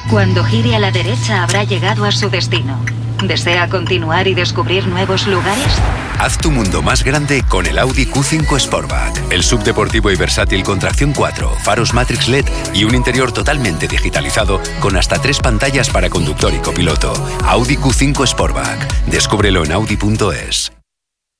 Cuando gire a la derecha habrá llegado a su destino. ¿Desea continuar y descubrir nuevos lugares? Haz tu mundo más grande con el Audi Q5 Sportback. El subdeportivo y versátil con tracción 4, faros Matrix LED y un interior totalmente digitalizado con hasta 3 pantallas para conductor y copiloto. Audi Q5 Sportback. Descúbrelo en Audi.es.